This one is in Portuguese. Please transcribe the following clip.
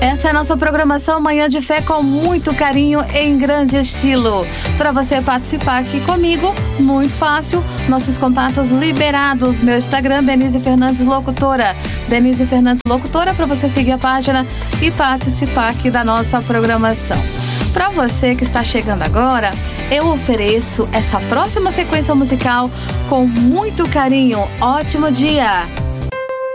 Essa é a nossa programação Manhã de Fé com muito carinho em grande estilo. Para você participar aqui comigo, muito fácil, nossos contatos liberados. Meu Instagram, Denise Fernandes Locutora. Denise Fernandes Locutora, para você seguir a página e participar aqui da nossa programação. Para você que está chegando agora, eu ofereço essa próxima sequência musical com muito carinho. Ótimo dia!